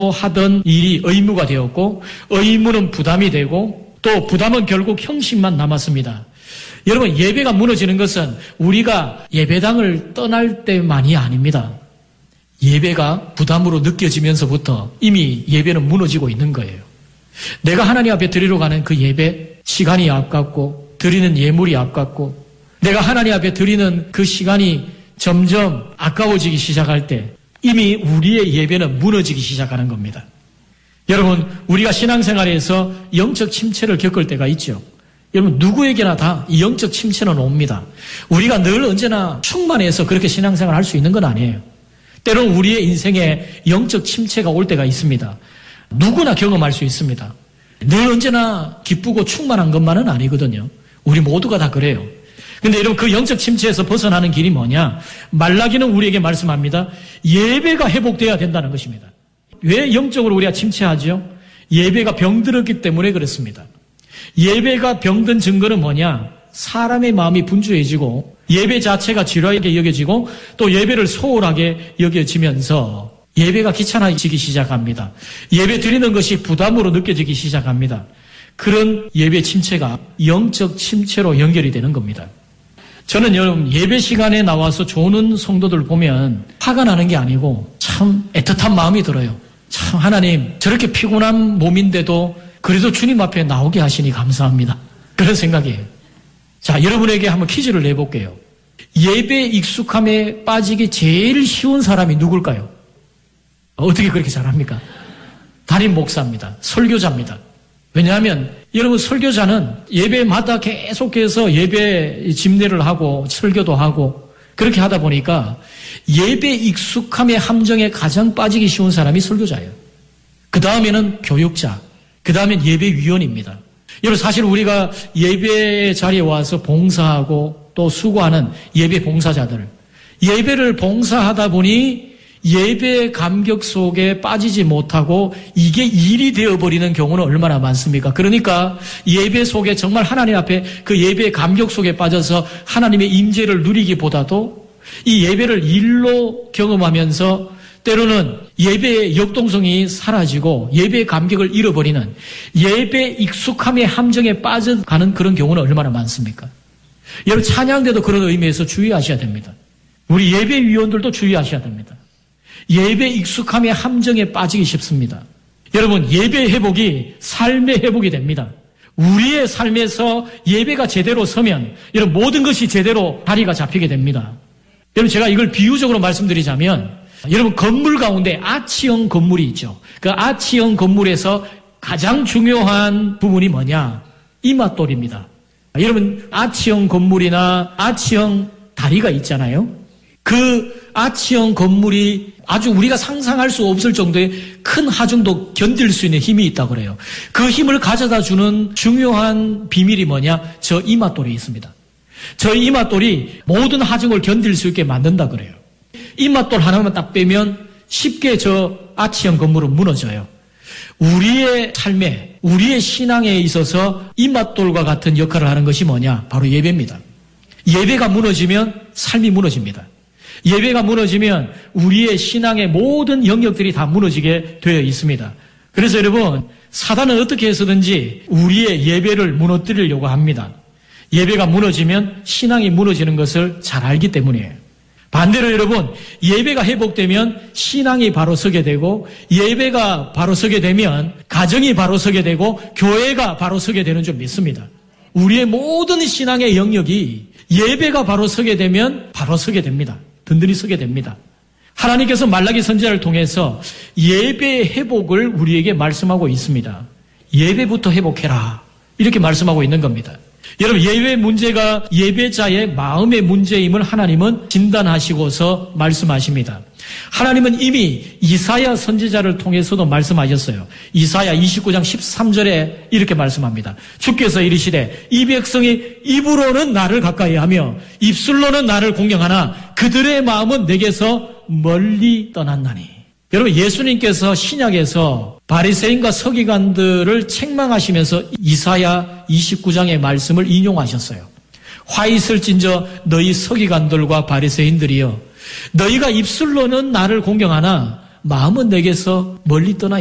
하던 일이 의무가 되었고 의무는 부담이 되고 또 부담은 결국 형식만 남았습니다. 여러분, 예배가 무너지는 것은 우리가 예배당을 떠날 때만이 아닙니다. 예배가 부담으로 느껴지면서부터 이미 예배는 무너지고 있는 거예요. 내가 하나님 앞에 드리러 가는 그 예배, 시간이 아깝고 드리는 예물이 아깝고 내가 하나님 앞에 드리는 그 시간이 점점 아까워지기 시작할 때 이미 우리의 예배는 무너지기 시작하는 겁니다. 여러분, 우리가 신앙생활에서 영적 침체를 겪을 때가 있죠. 여러분, 누구에게나 다 이 영적 침체는 옵니다. 우리가 늘 언제나 충만해서 그렇게 신앙생활을 할 수 있는 건 아니에요. 때로는 우리의 인생에 영적 침체가 올 때가 있습니다. 누구나 경험할 수 있습니다. 늘 언제나 기쁘고 충만한 것만은 아니거든요. 우리 모두가 다 그래요. 근데 여러분, 그 영적 침체에서 벗어나는 길이 뭐냐? 말라기는 우리에게 말씀합니다. 예배가 회복돼야 된다는 것입니다. 왜 영적으로 우리가 침체하죠? 예배가 병들었기 때문에 그렇습니다. 예배가 병든 증거는 뭐냐? 사람의 마음이 분주해지고 예배 자체가 지루하게 여겨지고 또 예배를 소홀하게 여겨지면서 예배가 귀찮아지기 시작합니다. 예배 드리는 것이 부담으로 느껴지기 시작합니다. 그런 예배 침체가 영적 침체로 연결이 되는 겁니다. 저는 여러분, 예배 시간에 나와서 조는 성도들 보면 화가 나는 게 아니고 참 애틋한 마음이 들어요. 참 하나님, 저렇게 피곤한 몸인데도 그래도 주님 앞에 나오게 하시니 감사합니다. 그런 생각이에요. 자, 여러분에게 한번 퀴즈를 내볼게요. 예배 익숙함에 빠지기 제일 쉬운 사람이 누굴까요? 어떻게 그렇게 잘합니까? 담임 목사입니다. 설교자입니다. 왜냐하면 여러분, 설교자는 예배마다 계속해서 예배 집례를 하고 설교도 하고 그렇게 하다 보니까 예배 익숙함의 함정에 가장 빠지기 쉬운 사람이 설교자예요. 그 다음에는 교육자, 그 다음엔 예배위원입니다. 여러분, 사실 우리가 예배 자리에 와서 봉사하고 또 수고하는 예배 봉사자들, 예배를 봉사하다 보니 예배의 감격 속에 빠지지 못하고 이게 일이 되어버리는 경우는 얼마나 많습니까? 그러니까 예배 속에 정말 하나님 앞에 그 예배의 감격 속에 빠져서 하나님의 임재를 누리기보다도 이 예배를 일로 경험하면서 때로는 예배의 역동성이 사라지고 예배의 감격을 잃어버리는 예배 익숙함의 함정에 빠져가는 그런 경우는 얼마나 많습니까? 여러분, 찬양대도 그런 의미에서 주의하셔야 됩니다. 우리 예배위원들도 주의하셔야 됩니다. 예배 익숙함의 함정에 빠지기 쉽습니다. 여러분, 예배 회복이 삶의 회복이 됩니다. 우리의 삶에서 예배가 제대로 서면 여러분, 모든 것이 제대로 다리가 잡히게 됩니다. 여러분, 제가 이걸 비유적으로 말씀드리자면 여러분, 건물 가운데 아치형 건물이 있죠. 그 아치형 건물에서 가장 중요한 부분이 뭐냐? 이맛돌입니다. 여러분, 아치형 건물이나 아치형 다리가 있잖아요. 그 아치형 건물이 아주 우리가 상상할 수 없을 정도의 큰 하중도 견딜 수 있는 힘이 있다고 그래요. 그 힘을 가져다 주는 중요한 비밀이 뭐냐? 저 이맛돌이 있습니다. 저 이맛돌이 모든 하중을 견딜 수 있게 만든다 그래요. 이맛돌 하나만 딱 빼면 쉽게 저 아치형 건물은 무너져요. 우리의 삶에, 우리의 신앙에 있어서 이맛돌과 같은 역할을 하는 것이 뭐냐? 바로 예배입니다. 예배가 무너지면 삶이 무너집니다. 예배가 무너지면 우리의 신앙의 모든 영역들이 다 무너지게 되어 있습니다. 그래서 여러분, 사단은 어떻게 해서든지 우리의 예배를 무너뜨리려고 합니다. 예배가 무너지면 신앙이 무너지는 것을 잘 알기 때문이에요. 반대로 여러분, 예배가 회복되면 신앙이 바로 서게 되고 예배가 바로 서게 되면 가정이 바로 서게 되고 교회가 바로 서게 되는 줄 믿습니다. 우리의 모든 신앙의 영역이 예배가 바로 서게 되면 바로 서게 됩니다. 든든히 서게 됩니다. 하나님께서 말라기 선지자를 통해서 예배의 회복을 우리에게 말씀하고 있습니다. 예배부터 회복해라, 이렇게 말씀하고 있는 겁니다. 여러분, 예배 문제가 예배자의 마음의 문제임을 하나님은 진단하시고서 말씀하십니다. 하나님은 이미 이사야 선지자를 통해서도 말씀하셨어요. 이사야 29장 13절에 이렇게 말씀합니다. 주께서 이르시되 이 백성이 입으로는 나를 가까이하며 입술로는 나를 공경하나 그들의 마음은 내게서 멀리 떠났나니. 여러분, 예수님께서 신약에서 바리새인과 서기관들을 책망하시면서 이사야 29장의 말씀을 인용하셨어요. 화 있을진저 너희 서기관들과 바리새인들이여, 너희가 입술로는 나를 공경하나 마음은 내게서 멀리 떠나